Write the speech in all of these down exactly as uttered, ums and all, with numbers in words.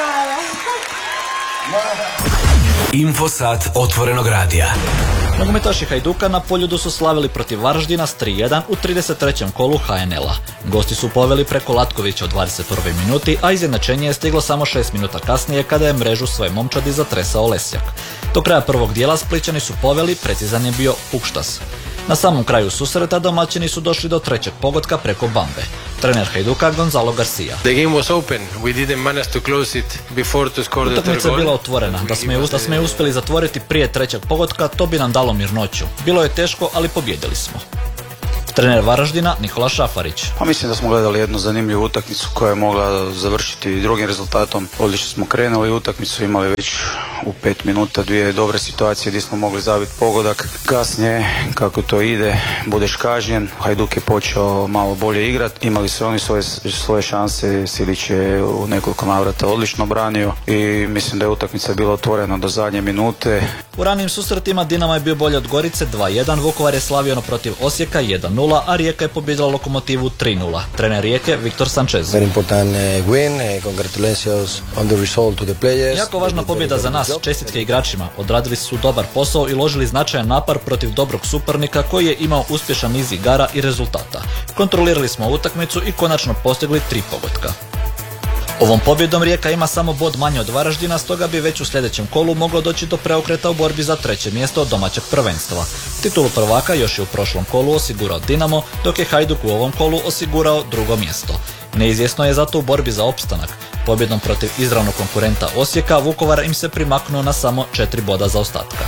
Infosat otvorenog radija. Nogometaši Hajduka na Poljudu su slavili protiv Varaždina s tri jedan u trideset trećem kolu ha en el a. Gosti su poveli preko Latkovića u dvadeset prvoj minuti, a izjednačenje je stiglo samo šest minuta kasnije kada je mrežu svoje momčadi zatresao Lesjak. Do kraja prvog dijela Splićani su poveli, precizan je bio Pukštas. Na samom kraju susreta domaćini su došli do trećeg pogotka preko Bambe. Trener Hajduka Gonzalo Garcia. Utakmica je bila otvorena. Da smo, je, da smo je uspjeli zatvoriti prije trećeg pogotka, to bi nam dalo mirnoću. Bilo je teško, ali pobjedili smo. Trener Varaždina Nikola Šafarić. Pa mislim da smo gledali jednu zanimljivu utakmicu koja je mogla završiti drugim rezultatom. Odlično smo krenuli utakmicu, imali već u pet minuta dvije dobre situacije gdje smo mogli zabiti pogodak. Kasnije, kako to ide, budeš kažnjen. Hajduk je počeo malo bolje igrati. Imali su oni svoje, svoje šanse. Silić je u nekoliko navrata odlično branio i mislim da je utakmica bila otvorena do zadnje minute. U ranijim susretima Dinamo je bio bolje od Gorice dva jedan, Vukovar je slavio protiv Osijeka jedan nula, a Rijeka je pobijedila Lokomotivu tri nula. Trener Rijeke Viktor Sanchez. Very important win. Congratulations on the result to the players. Jako važna pobjeda za nas, čestitke igračima. Odradili su dobar posao i ložili značajan napor protiv dobrog suparnika koji je imao uspješan niz igara i rezultata. Kontrolirali smo utakmicu i konačno postigli tri pogotka. Ovom pobjedom Rijeka ima samo bod manje od Varaždina, stoga bi već u sljedećem kolu moglo doći do preokreta u borbi za treće mjesto domaćeg prvenstva. Titulu prvaka još je u prošlom kolu osigurao Dinamo, dok je Hajduk u ovom kolu osigurao drugo mjesto. Neizvjesno je zato u borbi za opstanak. Pobjedom protiv izravnog konkurenta Osijeka, Vukovar im se primaknuo na samo četiri boda zaostatka.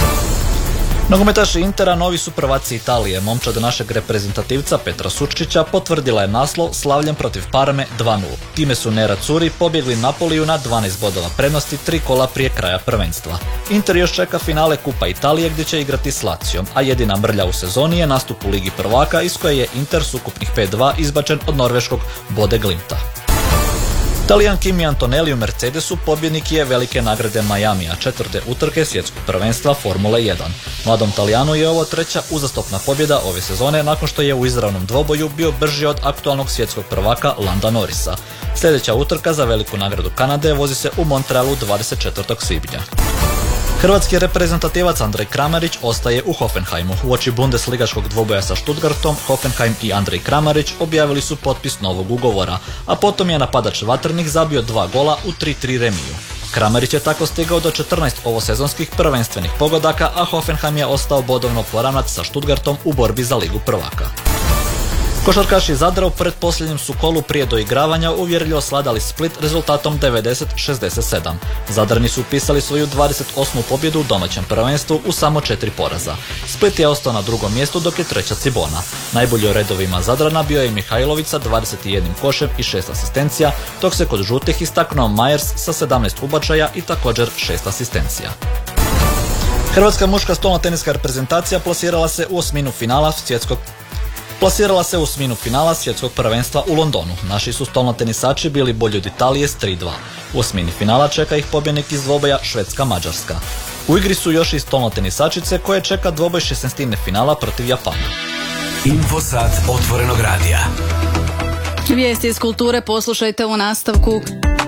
Nogometaši Intera novi su prvaci Italije. Momčad našeg reprezentativca Petra Suččića potvrdila je naslov slavljem protiv Parme dva nula. Time su Nerazzurri pobjegli Napoliju na dvanaest bodova prednosti tri kola prije kraja prvenstva. Inter još čeka finale Kupa Italije gdje će igrati s Lacijom, a jedina mrlja u sezoni je nastup u Ligi prvaka iz koje je Inter s ukupnih pet dva izbačen od norveškog Bode Glimta. Talijan Kimi Antonelli u Mercedesu pobjednik je velike nagrade Miamija, četvrte utrke svjetskog prvenstva Formule jedan. Mladom Talijanu je ovo treća uzastopna pobjeda ove sezone nakon što je u izravnom dvoboju bio brži od aktualnog svjetskog prvaka Landa Norrisa. Sljedeća utrka za veliku nagradu Kanade vozi se u Montrealu dvadeset četvrtog svibnja. Hrvatski reprezentativac Andrej Kramarić ostaje u Hoffenheimu. Uoči bundesligaškog dvoboja sa Stuttgartom, Hoffenheim i Andrej Kramarić objavili su potpis novog ugovora, a potom je napadač Vatrenih zabio dva gola u tri tri remiju. Kramarić je tako stigao do četrnaest ovosezonskih prvenstvenih pogodaka, a Hoffenheim je ostao bodovno poravnat sa Stuttgartom u borbi za Ligu prvaka. Košarkaši Zadra u pretposljednjem su kolu prije doigravanja uvjerljivo sladali Split rezultatom devedeset šezdeset sedam. Zadrani su upisali svoju dvadeset osmu pobjedu u domaćem prvenstvu u samo četiri poraza. Split je ostao na drugom mjestu dok je treća Cibona. Najbolji u redovima Zadrana bio je Mihajlović sa dvadeset jedan košem i šest asistencija, dok se kod žutih istaknuo Majers sa sedamnaest ubačaja i također šest asistencija. Hrvatska muška stolnoteniska reprezentacija plasirala se u osminu finala svjetskog Plasirala se u osminu finala svjetskog prvenstva u Londonu. Naši su stolnotenisači bili bolji od Italije s tri dva. U osmini finala čeka ih pobjednik iz dvoboja Švedska-Mađarska. U igri su još i stolnotenisačice koje čeka dvoboj šesnaestine finala protiv Japana. Infosat otvorenog radija. Vijesti iz kulture poslušajte u nastavku.